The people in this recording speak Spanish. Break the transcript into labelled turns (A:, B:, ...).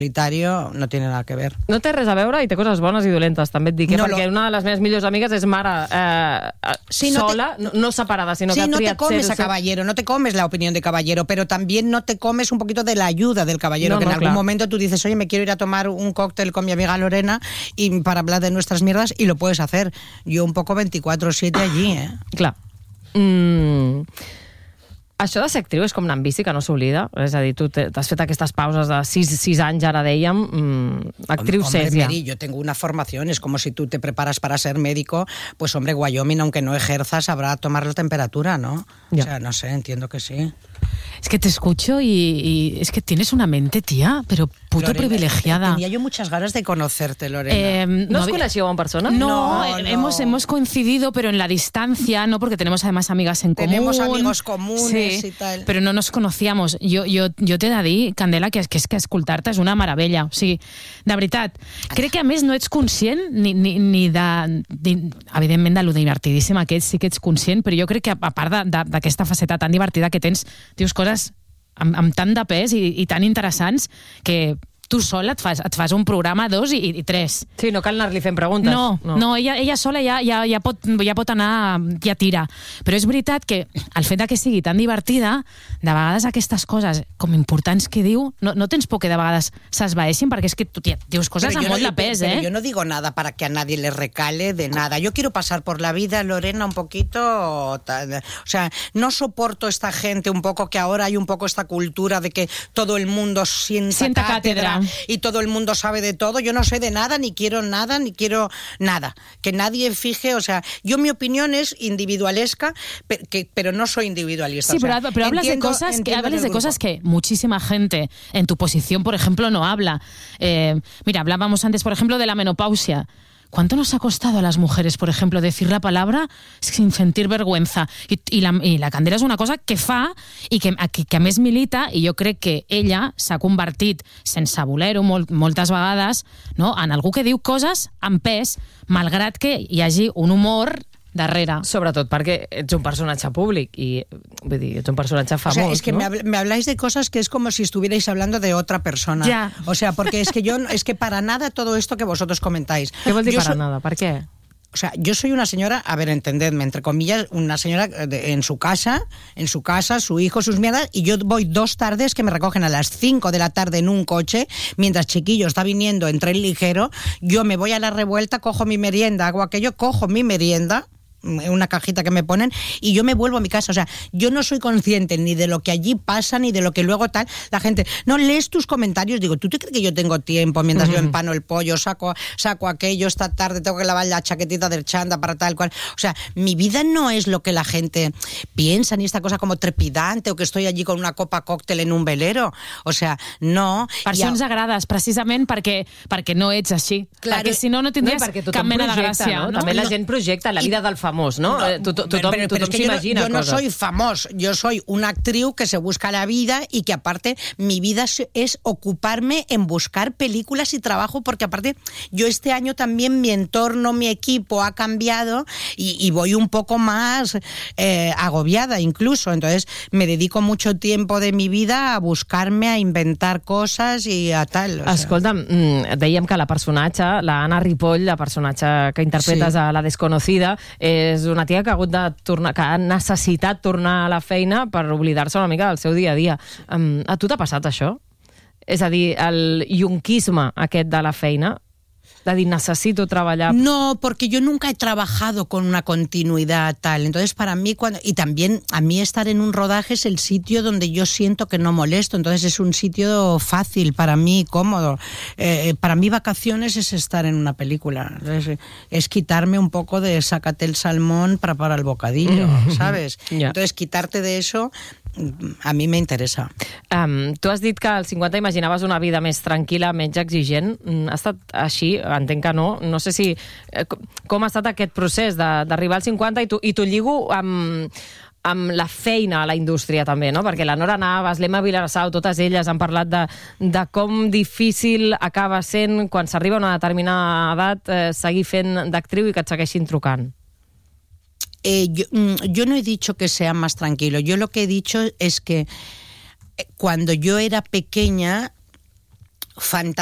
A: no tiene nada que ver.
B: No té res a veure i té coses bones i dolentes, també et dic, perquè una de les meves millors amigues és mare sola, no separada, sinó que ha triat
A: no te comes a caballero, no te comes la opinión de caballero, pero también no te comes un poquito de la ayuda del caballero, que en algún momento tú dices, oye, me quiero ir a tomar un cóctel con mi amiga Lorena y para hablar de nuestras mierdas, y lo puedes hacer. Yo un poco 24/7 allí,
B: Clar. Això de ser actriu és com anar en bici, que no s'oblida. És a dir, tu t'has fet aquestes pauses de 6 anys, ara dèiem, actriu Cèsia.
A: Mary, yo tengo una formación, es como si tú te preparas para ser médico, pues hombre, Wyoming, aunque no ejerzas, sabrá tomar la temperatura, ¿no? O sea, no sé, entiendo que sí.
C: Es que te escucho y es que tienes una mente, tía, pero puto Lorena, privilegiada.
A: Tenía yo muchas ganas de conocerte, Lorena.
B: ¿No os conocíais en persona?
C: No. Hemos coincidido, pero en la distancia, no, porque tenemos además amigas en común.
A: Tenemos amigos comunes y tal.
C: Però no nos conocíamos. Jo t'he de dir, Candela, que és que escoltar-te és una meravella. O sigui, de veritat, crec que a més no ets conscient ni evidentment de lo divertidíssima que ets, sí que ets conscient, però jo crec que a part d'aquesta faceta tan divertida que tens, dius coses amb tant de pes i tan interessants que tu sola et fas un programa, 2 i 3.
B: Sí, no cal anar-li fent preguntes.
C: No, ella sola ja pot anar, ja tira. Però és veritat que el fet que sigui tan divertida, de vegades aquestes coses com importants que diu, no tens por que de vegades s'esvaeixin, perquè és que tu dius coses amb molt de pes,
A: Pero yo no digo nada para que a nadie le recale de nada. Yo quiero pasar por la vida, Lorena, un poquito... O sea, no soporto esta gente un poco, que ahora hay un poco esta cultura de que todo el mundo sienta cátedra y todo el mundo sabe de todo. Yo no sé de nada, ni quiero nada. Que nadie fije, o sea, yo mi opinión es individualesca, pero no soy individualista.
C: Sí, pero hablas de cosas que muchísima gente en tu posición, por ejemplo, no habla. Mira, hablábamos antes, por ejemplo, de la menopausia. ¿Cuánto nos ha costado a las mujeres, por ejemplo, decir la palabra sin sentir vergüenza? I la Candela és una cosa que fa i que a més milita, i jo crec que ella s'ha convertit, sense voler-ho moltes vegades, no, en algú que diu coses amb pes, malgrat que hi hagi un humor darrere.
B: Sobretot perquè ets un personatge públic i, vull dir, ets un personatge famós,
A: o sea, es que
B: ¿no?
A: me habláis de cosas que es como si estuvierais hablando de otra persona.
C: Ya.
A: O sea, porque es que para nada todo esto que vosotros comentáis.
B: Què vol dir para nada? Per què?
A: O sea, yo soy una señora, a ver, entendedme, entre comillas, una señora en su casa, su hijo, sus mierdas, y yo voy 2 tardes que me recogen a las 5 de la tarde en un coche, mientras chiquillo está viniendo en tren ligero, yo me voy a la Revuelta, cojo mi merienda, hago aquello, cojo mi merienda, una cajita que me ponen, y yo me vuelvo a mi casa. O sea, yo no soy consciente ni de lo que allí pasa, ni de lo que luego tal. La gente, no, lees tus comentarios, digo, ¿tú te crees que yo tengo tiempo mientras yo empano el pollo, saco aquello, esta tarde tengo que lavar la chaquetita del chanda para tal cual? O sea, mi vida no es lo que la gente piensa, ni esta cosa como trepidante, o que estoy allí con una copa cóctel en un velero. O sea, no.
C: Per això ens agrades, precisament perquè no ets així. Claro, perquè si no tindries cap mena de gràcia.
B: No? També la gent projecta la vida del famós, ¿no? Tothom s'imagina
A: coses. Yo no soy famoso, yo soy una actriz que se busca la vida y que aparte mi vida es ocuparme en buscar películas y trabajo, porque aparte yo este año también mi entorno, mi equipo ha cambiado y voy un poco más agobiada incluso, entonces me dedico mucho tiempo de mi vida a buscarme, a inventar cosas y a tal. O sea.
B: Escolta'm, dèiem que la personatge, la Anna Ripoll, la personatge que interpretes a La Desconocida, és una tia que ha hagut de tornar, que ha necessitat tornar a la feina per oblidar-se una mica del seu dia a dia. A tu t'ha passat això? És a dir, el yunquisme aquest de la feina, de dir, necesito trabajar.
A: No, porque yo nunca he trabajado con una continuidad tal. Entonces, para mí, y también a mí estar en un rodaje es el sitio donde yo siento que no molesto. Entonces, es un sitio fácil para mí, cómodo. Para mí, vacaciones es estar en una película. Entonces, es quitarme un poco de sácate el salmón para el bocadillo, ¿sabes?
B: Yeah.
A: Entonces, quitarte de eso a mi m'interessa.
B: Tu has dit que als 50 imaginaves una vida més tranquil·la, menys exigent. Ha estat així? Entenc que no. No sé si... Com ha estat aquest procés d'arribar als 50 i t'ho lligo amb la feina a la indústria també, no? Perquè la Nora Navas, l'Emma Vilarsau, totes elles han parlat de com difícil acaba sent quan s'arriba a una determinada edat seguir fent d'actriu i que et segueixin trucant.
A: Yo no he dicho que sea más tranquilo. Yo lo que he dicho es que cuando yo era pequeña fantástico.